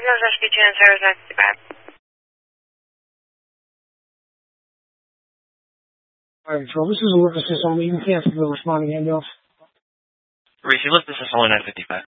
Northwest 955. Alright, so this is a work assist only. You can't responding ambulance. Reef, you left this is only 955.